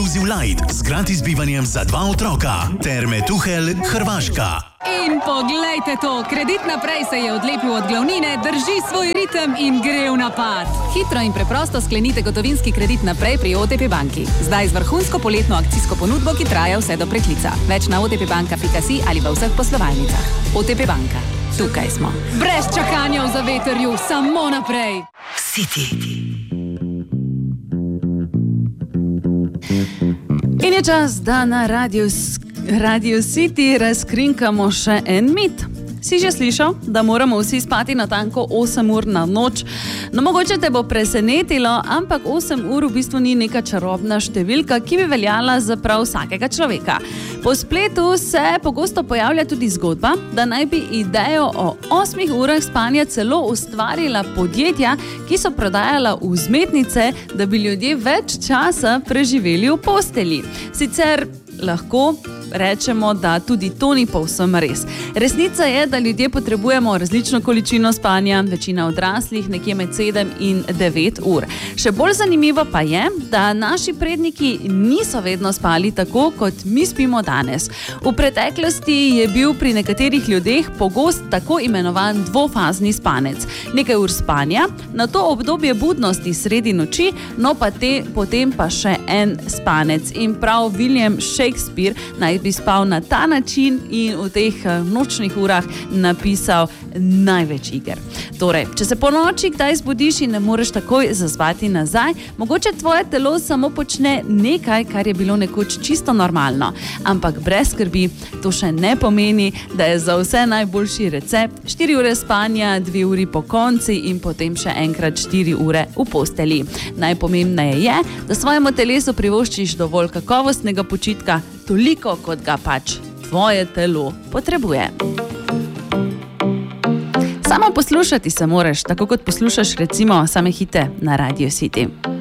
Inclusive Light z gratis bivanjem za 2 otroka. Terme Tuhelj, Hrvaška. In poglejte to, Kredit naprej se je odlepil od glavnine, drži svoj ritem in gre v napad. Hitro in preprosto sklenite gotovinski kredit naprej pri OTP banki. Zdaj z vrhunsko poletno akcijsko ponudbo, ki traja vse do preklica. Več na otpbanka.si ali v vseh poslovalnicah. OTP banka. Tukaj smo. Brez čakanja v zavetrju, samo naprej. City. In je čas, da na Radio City razkrinkamo še en mit. Si že slišal, da moramo vsi spati natanko 8 ur na noč? No, mogoče te bo presenetilo, ampak 8 ur v bistvu ni neka čarobna številka, ki bi veljala za prav vsakega človeka. Po spletu se pogosto pojavlja tudi zgodba, da naj bi idejo o 8 urah spanja celo ustvarila podjetja, ki so prodajala vzmetnice, da bi ljudje več časa preživeli v postelji. Sicer lahko rečemo, da tudi to ni povsem res. Resnica je, da ljudje potrebujemo različno količino spanja, večina odraslih nekje med 7 in 9 ur. Še bolj zanimivo pa je, da naši predniki niso vedno spali tako, kot mi spimo danes. V preteklosti je bil pri nekaterih ljudeh pogost tako imenovan dvofazni spanec. Nekaj ur spanja, nato obdobje budnosti sredi noči, no pa potem pa še en spanec. In prav William Shakespeare naj bi spal na ta način in v teh nočnih urah napisal največ iger. Torej, če se po noči kdaj zbudiš in ne moreš takoj zaspati nazaj, mogoče tvoje telo samo počne nekaj, kar je bilo nekoč čisto normalno. Ampak brez skrbi, to še ne pomeni, da je za vse najboljši recept 4 ure spanja, 2 uri po konci in potem še enkrat 4 ure v posteli. Najpomembneje je, da svojemu telesu privoščiš dovolj kakovostnega počitka, toliko, kot ga pač tvoje telo potrebuje. Samo poslušati se moraš, tako kot poslušaš recimo same hite na Radio City.